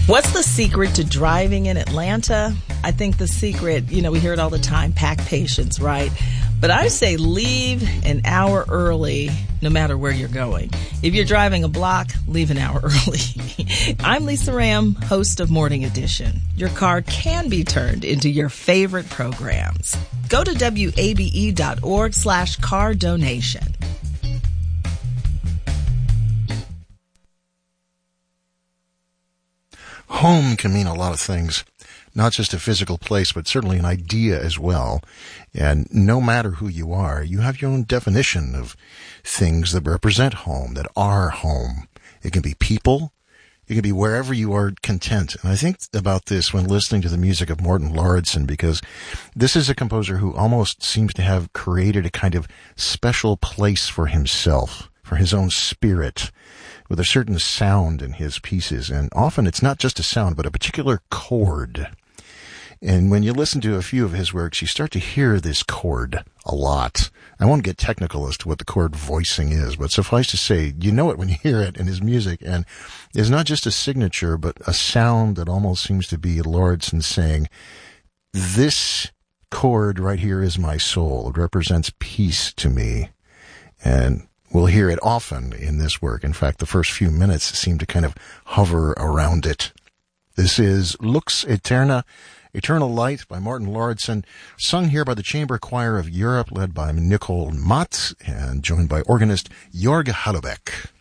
What's the secret to driving in Atlanta? I think the secret, we hear it all the time, pack patience, right? But I say leave an hour early no matter where you're going. If you're driving a block, leave an hour early. I'm Lisa Ram, host of Morning Edition. Your car can be turned into your favorite programs. Go to WABE.org/car donation. Home can mean a lot of things, not just a physical place, but certainly an idea as well. And no matter who you are, you have your own definition of things that represent home, that are home. It can be people. It can be wherever you are content. And I think about this when listening to the music of Morten Lauridsen, because this is a composer who almost seems to have created a kind of special place for himself, for his own spirit, with a certain sound in his pieces. And often it's not just a sound, but a particular chord. And when you listen to a few of his works, you start to hear this chord a lot. I won't get technical as to what the chord voicing is, but suffice to say, you know it when you hear it in his music. And it's not just a signature, but a sound that almost seems to be Lauridsen saying, this chord right here is my soul. It represents peace to me. And we'll hear it often in this work. In fact, the first few minutes seem to kind of hover around it. This is Lux Aeterna, Eternal Light by Morten Lauridsen, sung here by the Chamber Choir of Europe, led by Nicole Matt, and joined by organist Jorg Hallebeck.